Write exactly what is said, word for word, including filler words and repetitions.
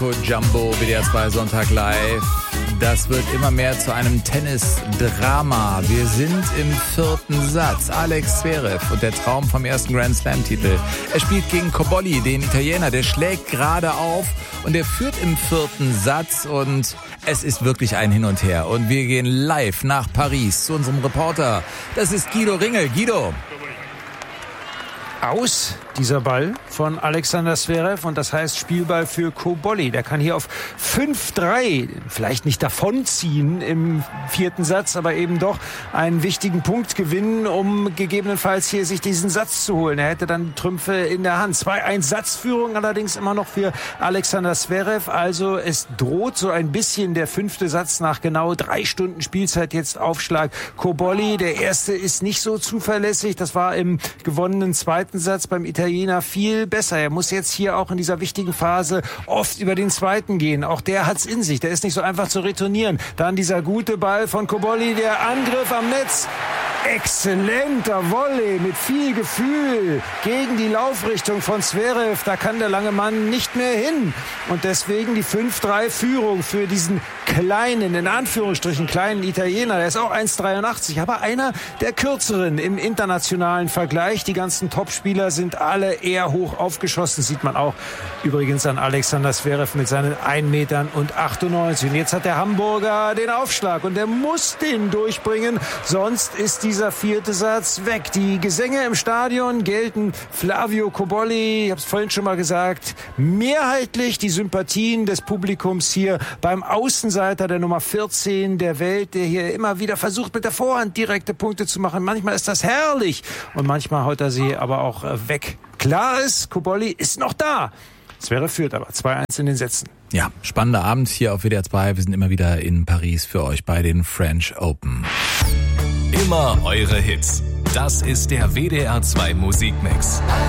Jumbo, W D R zwei Sonntag live. Das wird immer mehr zu einem Tennis-Drama. Wir sind im vierten Satz. Alex Zverev und der Traum vom ersten Grand Slam-Titel. Er spielt gegen Cobolli, den Italiener. Der schlägt gerade auf und er führt im vierten Satz und es ist wirklich ein Hin und Her. Und wir gehen live nach Paris zu unserem Reporter. Das ist Guido Ringel. Guido. Aus dieser Ball von Alexander Zverev und das heißt Spielball für Cobolli. Der kann hier auf fünf drei vielleicht nicht davonziehen im vierten Satz, aber eben doch einen wichtigen Punkt gewinnen, um gegebenenfalls hier sich diesen Satz zu holen. Er hätte dann Trümpfe in der Hand. zwei eins Satzführung allerdings immer noch für Alexander Zverev. Also es droht so ein bisschen der fünfte Satz nach genau drei Stunden Spielzeit jetzt Aufschlag Cobolli. Der erste ist nicht so zuverlässig. Das war im gewonnenen zweiten Satz beim Italiener viel besser. Er muss jetzt hier auch in dieser wichtigen Phase oft über den zweiten gehen. Auch der hat's in sich. Der ist nicht so einfach zu retournieren. Dann dieser gute Ball von Cobolli, der Angriff am Netz. Exzellenter Volley mit viel Gefühl gegen die Laufrichtung von Zverev. Da kann der lange Mann nicht mehr hin. Und deswegen die fünf drei Führung für diesen kleinen, in Anführungsstrichen kleinen Italiener. Der ist auch eins dreiundachtzig, aber einer der kürzeren im internationalen Vergleich. Die ganzen Topspieler sind alle eher hoch aufgeschossen. Sieht man auch übrigens an Alexander Zverev mit seinen ein Meter achtundneunzig. Und jetzt hat der Hamburger den Aufschlag und der muss den durchbringen. Sonst ist dieser vierte Satz weg. Die Gesänge im Stadion gelten Flavio Cobolli, ich habe es vorhin schon mal gesagt, mehrheitlich die Sympathien des Publikums hier beim Außenseiter der Nummer vierzehn der Welt, der hier immer wieder versucht, mit der Vorhand direkte Punkte zu machen. Manchmal ist das herrlich und manchmal haut er sie aber auch weg. Klar ist, Cobolli ist noch da. Zverev führt aber zwei eins in den Sätzen. Ja, spannender Abend hier auf W D R zwei. Wir sind immer wieder in Paris für euch bei den French Open. Immer eure Hits. Das ist der W D R zwei Musikmix.